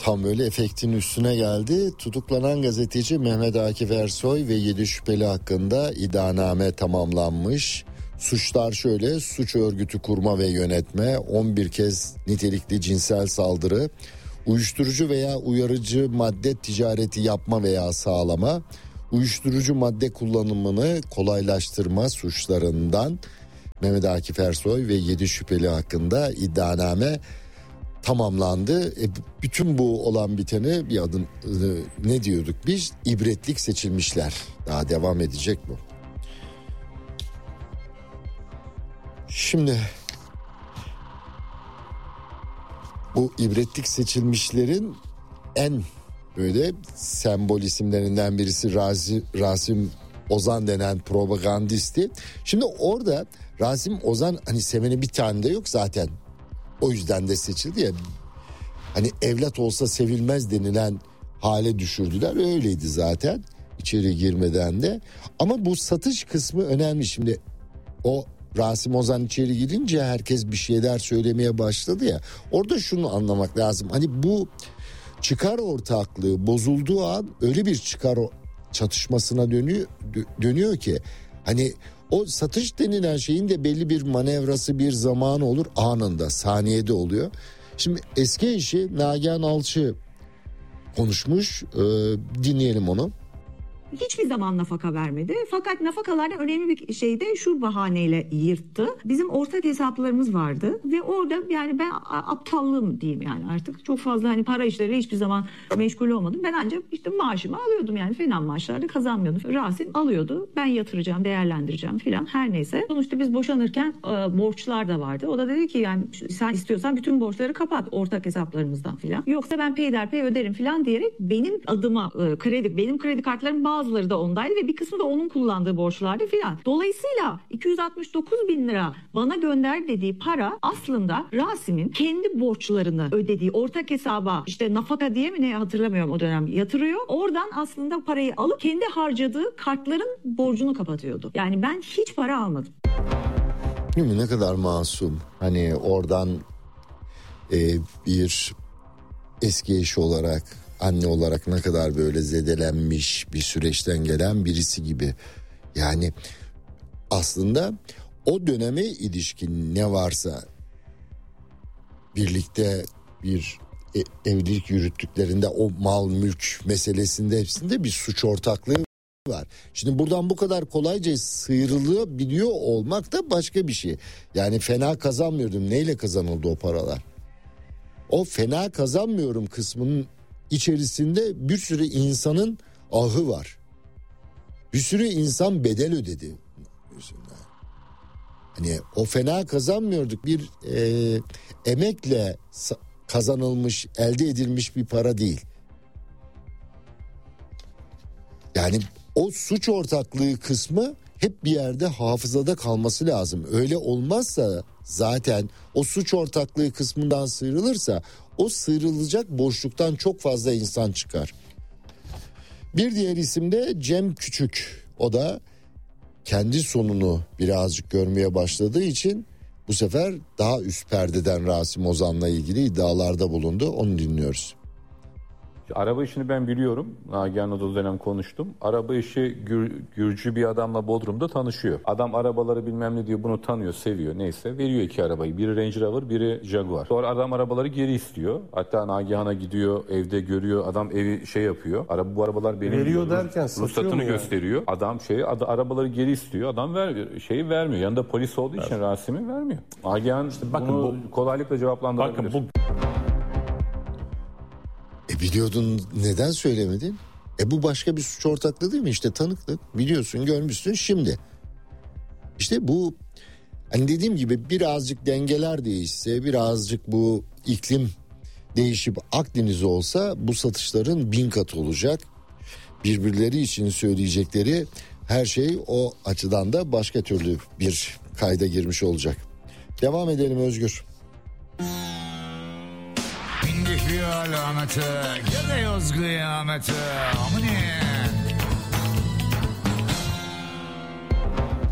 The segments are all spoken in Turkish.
Tam böyle efektin üstüne geldi. Tutuklanan gazeteci Mehmet Akif Ersoy ve 7 şüpheli hakkında iddianame tamamlanmış. Suçlar şöyle: suç örgütü kurma ve yönetme, 11 kez nitelikli cinsel saldırı, uyuşturucu veya uyarıcı madde ticareti yapma veya sağlama, uyuşturucu madde kullanımını kolaylaştırma suçlarından Mehmet Akif Ersoy ve 7 şüpheli hakkında iddianame tamamlandı. Bütün bu olan bitene bir adım ne diyorduk biz? İbretlik seçilmişler. Daha devam edecek bu. Şimdi bu ibretlik seçilmişlerin en böyle sembol isimlerinden birisi Rasim Ozan denen propagandisti. Şimdi orada Rasim Ozan, hani seveni bir tane de yok zaten. O yüzden de seçildi ya. Hani evlat olsa sevilmez denilen hale düşürdüler. Öyleydi zaten içeri girmeden de. Ama bu satış kısmı önemli. Şimdi o Rasim Ozan içeri girince herkes bir şeyler söylemeye başladı ya. Orada şunu anlamak lazım. Hani bu çıkar ortaklığı bozulduğu an öyle bir çıkar çatışmasına dönüyor ki hani o satış denilen şeyin de belli bir manevrası, bir zamanı olur, anında, saniyede oluyor. Şimdi eski eşi Nagihan Alçı konuşmuş, dinleyelim onu. Hiçbir zaman nafaka vermedi. Fakat nafakalarda önemli bir şey de şu bahaneyle yırttı. Bizim ortak hesaplarımız vardı ve orada yani ben aptallığım diyeyim yani artık. Çok fazla hani para işleriyle hiçbir zaman meşgul olmadım. Ben ancak işte maaşımı alıyordum yani fena maaşlarda kazanmıyordum. Rasim alıyordu. Ben yatıracağım, değerlendireceğim filan her neyse. Sonuçta biz boşanırken borçlar da vardı. O da dedi ki yani sen istiyorsan bütün borçları kapat ortak hesaplarımızdan filan. Yoksa ben peyderpey öderim filan diyerek benim adıma benim kredi kartlarım bazıları da ondaydı ve bir kısmı da onun kullandığı borçlardı filan. Dolayısıyla 269 bin lira bana gönder dediği para aslında Rasim'in kendi borçlarını ödediği ortak hesaba işte nafaka diye mi ne hatırlamıyorum o dönem yatırıyor. Oradan aslında parayı alıp kendi harcadığı kartların borcunu kapatıyordu. Yani ben hiç para almadım. Değil mi? Ne kadar masum. Hani oradan bir eski eşi olarak, anne olarak ne kadar böyle zedelenmiş bir süreçten gelen birisi gibi. Yani aslında o döneme ilişkin ne varsa birlikte bir evlilik yürüttüklerinde o mal mülk meselesinde hepsinde bir suç ortaklığı var. Şimdi buradan bu kadar kolayca sıyrılabiliyor olmak da başka bir şey. Yani fena kazanmıyordum. Neyle kazanıldı o paralar? O fena kazanmıyorum kısmının içerisinde bir sürü insanın ahı var. Bir sürü insan bedel ödedi. Hani o fena kazanmıyorduk, bir emekle kazanılmış, elde edilmiş bir para değil. Yani o suç ortaklığı kısmı hep bir yerde hafızada kalması lazım. Öyle olmazsa zaten o suç ortaklığı kısmından sıyrılırsa o sıyrılacak boşluktan çok fazla insan çıkar. Bir diğer isim de Cem Küçük. O da kendi sonunu birazcık görmeye başladığı için bu sefer daha üst perdeden Rasim Ozan'la ilgili iddialarda bulundu. Onu dinliyoruz. Araba işini ben biliyorum. Nagihan'la da o dönem konuştum. Araba işi Gürcü bir adamla Bodrum'da tanışıyor. Adam arabaları bilmem ne diyor, bunu tanıyor, seviyor, neyse. Veriyor iki arabayı. Biri Range Rover, biri Jaguar. Sonra adam arabaları geri istiyor. Hatta Nagihan'a gidiyor, evde görüyor. Adam evi yapıyor. Bu arabalar benim veriyor diyor. Derken ruhsatını gösteriyor. Adam arabaları geri istiyor. Adam vermiyor. Yanında polis olduğu için Rasim'i vermiyor. Nagihan işte bunu kolaylıkla cevaplandırabilir. Bakın Biliyordun, neden söylemedin? Bu başka bir suç ortaklığı değil mi? İşte tanıklık. Biliyorsun, görmüşsün şimdi. İşte bu, hani dediğim gibi birazcık dengeler değişse, birazcık bu iklim değişip Akdeniz olsa bu satışların 1000 kat olacak. Birbirleri için söyleyecekleri her şey o açıdan da başka türlü bir kayda girmiş olacak. Devam edelim Özgür. Alameti gidiyoruz kıyameti.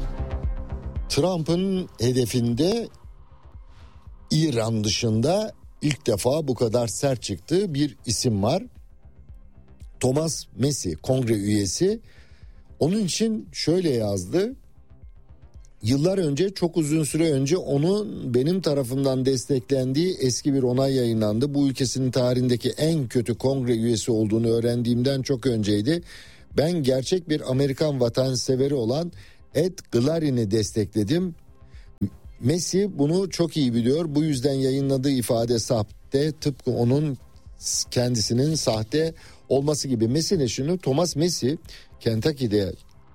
Trump'ın hedefinde İran dışında ilk defa bu kadar sert çıktığı bir isim var. Thomas Massie, kongre üyesi. Onun için şöyle yazdı. Yıllar önce, çok uzun süre önce onun benim tarafımdan desteklendiği eski bir onay yayınlandı. Bu ülkesinin tarihindeki en kötü kongre üyesi olduğunu öğrendiğimden çok önceydi. Ben gerçek bir Amerikan vatanseveri olan Ed Glarin'i destekledim. Massie bunu çok iyi biliyor. Bu yüzden yayınladığı ifade sahte, tıpkı onun kendisinin sahte olması gibi. Mesele şunu, Thomas Massie Kentucky'de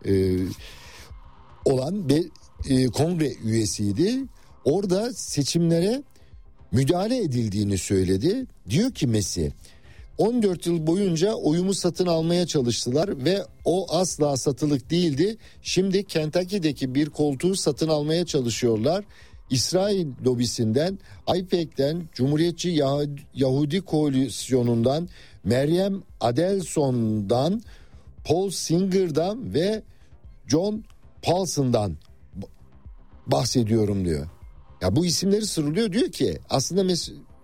olan bir kongre üyesiydi. Orada seçimlere müdahale edildiğini söyledi. Diyor ki Massie, 14 yıl boyunca oyumu satın almaya çalıştılar ve o asla satılık değildi. Şimdi Kentucky'deki bir koltuğu satın almaya çalışıyorlar. İsrail lobisinden, AIPAC'ten, Cumhuriyetçi Yahudi Koalisyonu'ndan, Meryem Adelson'dan, Paul Singer'dan ve John Paulson'dan bahsediyorum diyor. Ya bu isimleri sıralıyor, diyor ki aslında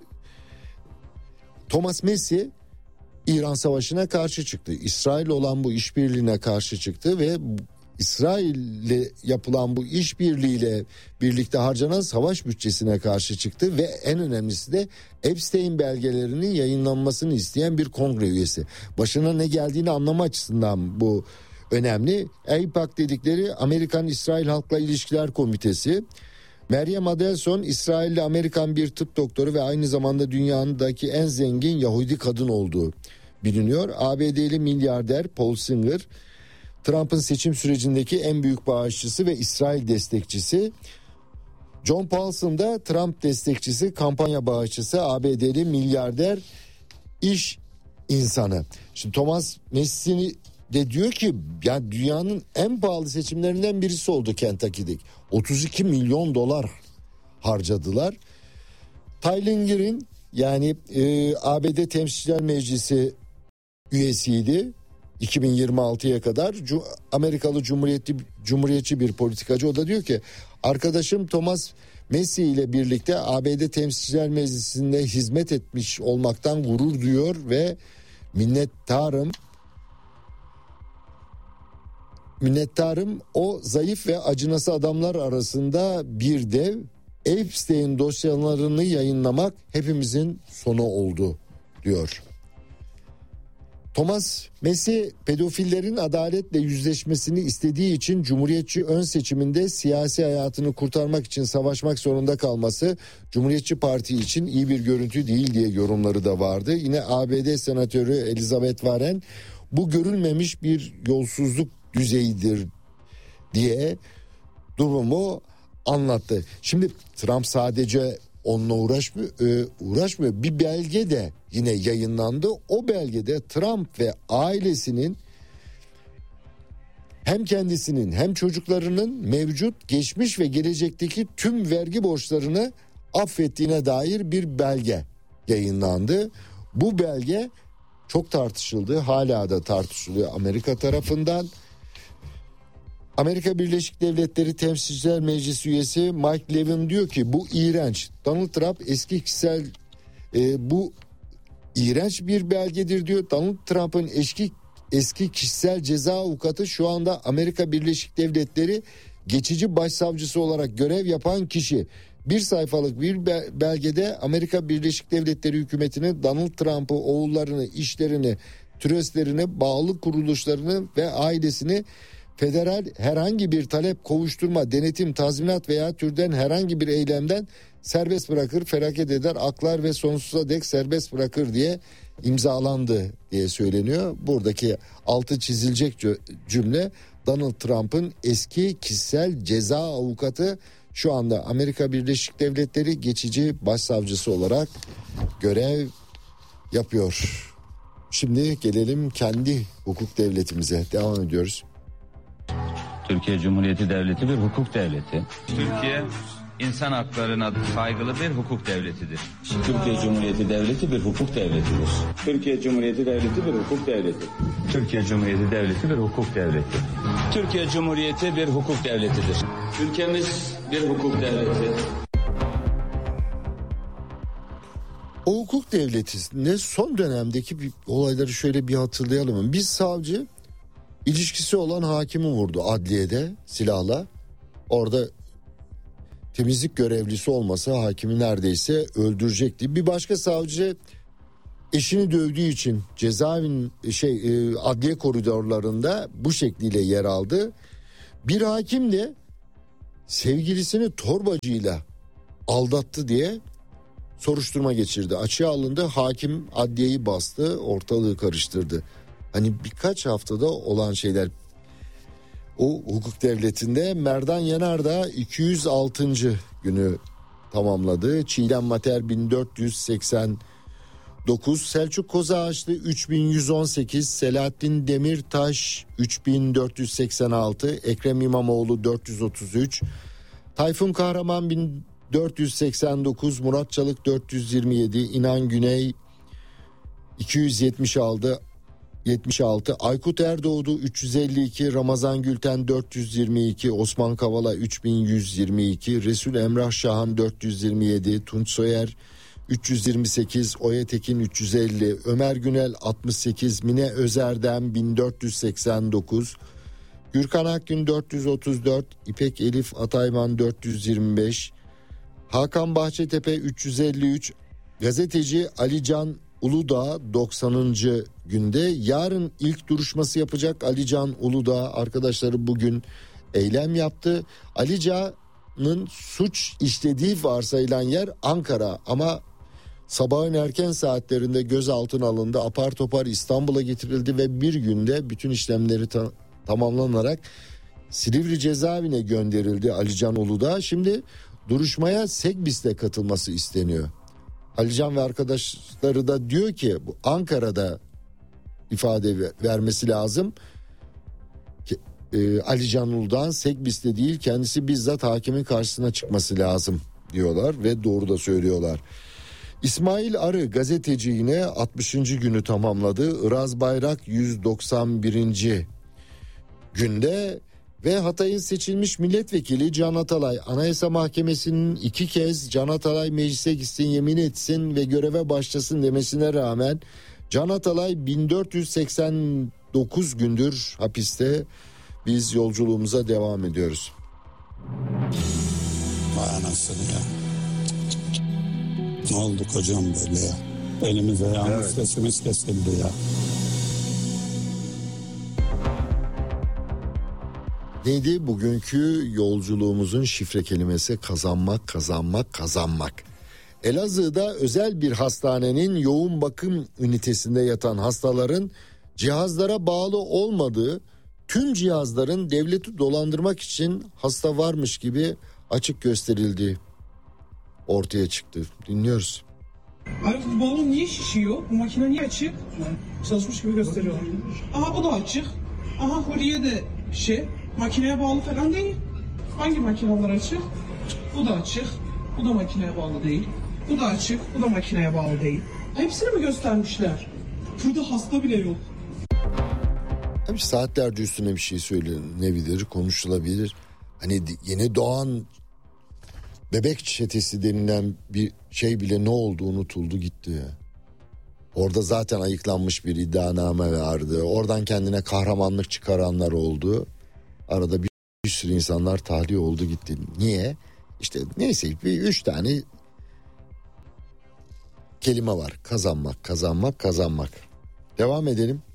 Thomas Massie İran Savaşı'na karşı çıktı. İsrail olan bu işbirliğine karşı çıktı ve İsrail'le yapılan bu işbirliğiyle birlikte harcanan savaş bütçesine karşı çıktı ve en önemlisi de Epstein belgelerinin yayınlanmasını isteyen bir kongre üyesi. Başına ne geldiğini anlama açısından bu önemli. AIPAC dedikleri Amerikan-İsrail Halkla İlişkiler Komitesi. Meryem Adelson İsrailli Amerikan bir tıp doktoru ve aynı zamanda dünyadaki en zengin Yahudi kadın olduğu biliniyor. ABD'li milyarder Paul Singer, Trump'ın seçim sürecindeki en büyük bağışçısı ve İsrail destekçisi. John Paulson da Trump destekçisi, kampanya bağışçısı, ABD'li milyarder, iş insanı. Şimdi Thomas Massie de diyor ki ya dünyanın en pahalı seçimlerinden birisi oldu Kentucky'deki. 32 milyon dolar harcadılar. Tylinger'in yani ABD Temsilciler Meclisi üyesiydi 2026'ya kadar. Amerikalı cumhuriyetçi bir politikacı. O da diyor ki arkadaşım Thomas Massie ile birlikte ABD Temsilciler Meclisi'nde hizmet etmiş olmaktan gurur duyuyor ve minnettarım. O zayıf ve acınası adamlar arasında bir dev. Epstein dosyalarını yayınlamak hepimizin sonu oldu diyor. Thomas Massie pedofillerin adaletle yüzleşmesini istediği için Cumhuriyetçi ön seçiminde siyasi hayatını kurtarmak için savaşmak zorunda kalması Cumhuriyetçi Parti için iyi bir görüntü değil diye yorumları da vardı. Yine ABD Senatörü Elizabeth Warren bu görülmemiş bir yolsuzluk düzeyidir diye durumu anlattı. Şimdi Trump sadece onunla uğraşmıyor. Bir belge de yine yayınlandı. O belgede Trump ve ailesinin hem kendisinin hem çocuklarının mevcut, geçmiş ve gelecekteki tüm vergi borçlarını affettiğine dair bir belge yayınlandı. Bu belge çok tartışıldı. Hala da tartışılıyor Amerika tarafından. Amerika Birleşik Devletleri Temsilciler Meclisi üyesi Mike Levin diyor ki bu iğrenç. Donald Trump bu iğrenç bir belgedir diyor. Donald Trump'ın eski kişisel ceza avukatı şu anda Amerika Birleşik Devletleri geçici başsavcısı olarak görev yapan kişi. Bir sayfalık bir belgede Amerika Birleşik Devletleri hükümetini, Donald Trump'ı, oğullarını, işlerini, tröstlerini, bağlı kuruluşlarını ve ailesini federal herhangi bir talep, kovuşturma, denetim, tazminat veya türden herhangi bir eylemden serbest bırakır, feragat eder, aklar ve sonsuza dek serbest bırakır diye imzalandı diye söyleniyor. Buradaki altı çizilecek cümle Donald Trump'ın eski kişisel ceza avukatı şu anda Amerika Birleşik Devletleri geçici başsavcısı olarak görev yapıyor. Şimdi gelelim kendi hukuk devletimize. Devam ediyoruz. Türkiye Cumhuriyeti Devleti bir hukuk devleti. Türkiye insan haklarına saygılı bir hukuk devletidir. Türkiye Cumhuriyeti Devleti bir hukuk devletidir. Türkiye Cumhuriyeti Devleti bir hukuk devleti. Türkiye Cumhuriyeti Devleti bir hukuk devleti. Türkiye Cumhuriyeti bir hukuk devletidir. Ülkemiz bir hukuk devleti. O hukuk devletinde son dönemdeki olayları şöyle bir hatırlayalım. Bir savcı ilişkisi olan hakimi vurdu adliyede silahla. Orada temizlik görevlisi olmasa hakimi neredeyse öldürecekti. Bir başka savcı eşini dövdüğü için cezaevin adliye koridorlarında bu şekliyle yer aldı. Bir hakim de sevgilisini torbacıyla aldattı diye soruşturma geçirdi. Açığa alındı. Hakim adliyeyi bastı, ortalığı karıştırdı. Hani birkaç haftada olan şeyler. O hukuk devletinde Merdan Yanardağ 206. günü tamamladı. Çiğdem Mater 1489, Selçuk Kozağaçlı 3118, Selahattin Demirtaş 3486, Ekrem İmamoğlu 433, Tayfun Kahraman 1489, Murat Çalık 427, İnan Güney 276, Aykut Erdoğdu 352, Ramazan Gülten 422, Osman Kavala 3122, Resul Emrah Şahan 427, Tunç Soyer 328, Oya Tekin 350, Ömer Günel 68, Mine Özerdem 1489, Gürkan Akgün 434, İpek Elif Atayman 425, Hakan Bahçetepe 353, gazeteci Alican Uludağ 90. günde. Yarın ilk duruşması yapacak Alican Uludağ. Arkadaşları bugün eylem yaptı. Alican'ın suç işlediği varsayılan yer Ankara ama sabahın erken saatlerinde gözaltına alındı. Apar topar İstanbul'a getirildi ve bir günde bütün işlemleri tamamlanarak Silivri cezaevine gönderildi Alican Uludağ. Şimdi duruşmaya Segbis'te katılması isteniyor. Alican ve arkadaşları da diyor ki bu Ankara'da ifade vermesi lazım. Alican Uludağ'ın Segbis'te değil, kendisi bizzat hakimin karşısına çıkması lazım diyorlar ve doğru da söylüyorlar. İsmail Arı gazeteci yine 60. günü tamamladı. Iraz Bayrak 191. günde ve Hatay'ın seçilmiş milletvekili Can Atalay Anayasa Mahkemesi'nin 2 kez Can Atalay meclise gitsin, yemin etsin ve göreve başlasın demesine rağmen Can Atalay 1489 gündür hapiste. Biz yolculuğumuza devam ediyoruz. Vay anasını ya. Ne oldu kocam böyle ya? Elimize ayağımız sesimiz kesildi ya. Neydi bugünkü yolculuğumuzun şifre kelimesi? Kazanmak, kazanmak, kazanmak. Elazığ'da özel bir hastanenin yoğun bakım ünitesinde yatan hastaların cihazlara bağlı olmadığı, tüm cihazların devleti dolandırmak için hasta varmış gibi açık gösterildiği ortaya çıktı. Dinliyoruz. Abi bu balon niye şişiyor? Bu makine niye açık? Çalışmış gibi gösteriyorlar. Aha bu da açık. Aha Huriye de makineye bağlı falan değil. Hangi makineler açık? Bu da açık. Bu da makineye bağlı değil. Bu da açık. Bu da makineye bağlı değil. Hepsini mi göstermişler? Burada hasta bile yok. Tabii saatlerce üstüne bir şey söylenebilir, konuşulabilir. Hani yeni doğan bebek çetesi denilen bir şey bile ne oldu, unutuldu gitti ya. Orada zaten ayıklanmış bir iddianame vardı. Oradan kendine kahramanlık çıkaranlar oldu. Arada bir sürü insanlar tahliye oldu gitti. Niye? İşte neyse bir 3 tane kelime var. Kazanmak, kazanmak, kazanmak. Devam edelim.